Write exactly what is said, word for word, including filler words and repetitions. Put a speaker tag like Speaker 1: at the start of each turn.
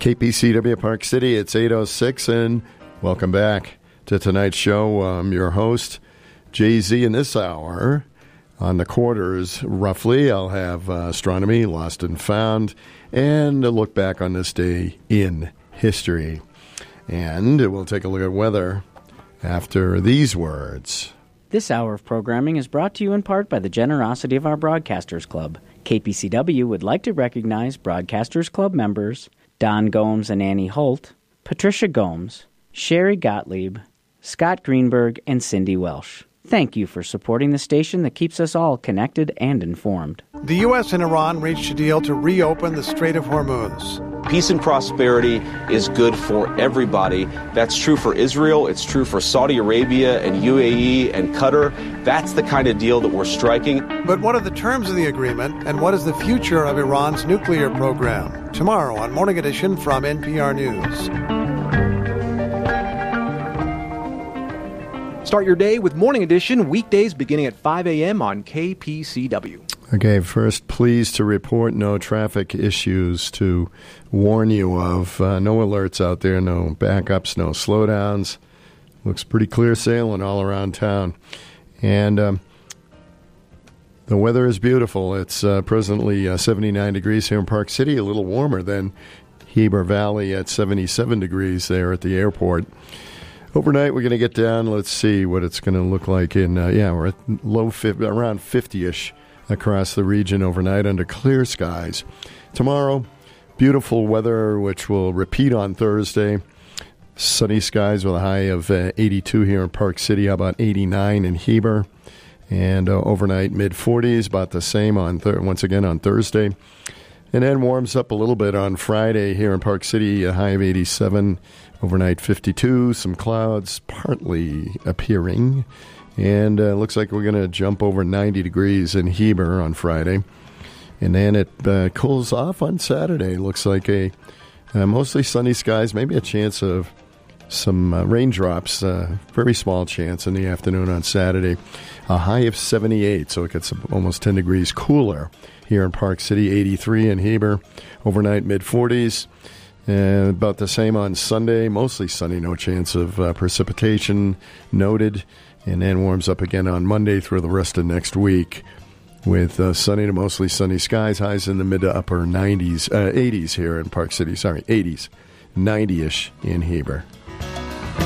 Speaker 1: K P C W Park City, it's eight oh six, and welcome back to tonight's show. I'm your host, Jay Z. In this hour, on the quarters, roughly, I'll have uh, astronomy, lost and found, and a look back on this day in history. And we'll take a look at weather after these words.
Speaker 2: This hour of programming is brought to you in part by the generosity of our Broadcasters Club. K P C W would like to recognize Broadcasters Club members Don Gomes and Annie Holt, Patricia Gomes, Sherry Gottlieb, Scott Greenberg, and Cindy Welsh. Thank you for supporting the station that keeps us all connected and informed.
Speaker 3: The U S and Iran reached a deal to reopen the Strait of Hormuz.
Speaker 4: Peace and prosperity is good for everybody. That's true for Israel. It's true for Saudi Arabia and U A E and Qatar. That's the kind of deal that we're striking.
Speaker 3: But what are the terms of the agreement, and what is the future of Iran's nuclear program? Tomorrow on Morning Edition from N P R News.
Speaker 5: Start your day with Morning Edition, weekdays beginning at five a.m. on K P C W.
Speaker 1: Okay, first, pleased to report no traffic issues to warn you of. Uh, no alerts out there, no backups, no slowdowns. Looks pretty clear sailing all around town. And um, the weather is beautiful. It's uh, presently uh, seventy-nine degrees here in Park City, a little warmer than Heber Valley at seventy-seven degrees there at the airport. Overnight, we're going to get down. Let's see what it's going to look like in, uh, yeah, we're at low, around fifty-ish across the region overnight under clear skies. Tomorrow, beautiful weather, which will repeat on Thursday. Sunny skies with a high of uh, eighty-two here in Park City. How about eighty-nine in Heber? And uh, overnight, mid-forties, about the same on th- once again on Thursday. And then warms up a little bit on Friday here in Park City, a high of eighty-seven. Overnight, fifty-two. Some clouds partly appearing. And uh, looks like we're going to jump over ninety degrees in Heber on Friday. And then it uh, cools off on Saturday. Looks like a uh, mostly sunny skies, maybe a chance of some uh, raindrops. Uh, very small chance in the afternoon on Saturday. A high of seventy-eight, so it gets almost ten degrees cooler here in Park City. eighty-three in Heber. Overnight, mid-forties. Uh, about the same on Sunday. Mostly sunny, no chance of uh, precipitation noted. And then warms up again on Monday through the rest of next week with uh, sunny to mostly sunny skies, highs in the mid to upper nineties, uh, eighties here in Park City. Sorry, eighties, ninety-ish in Heber.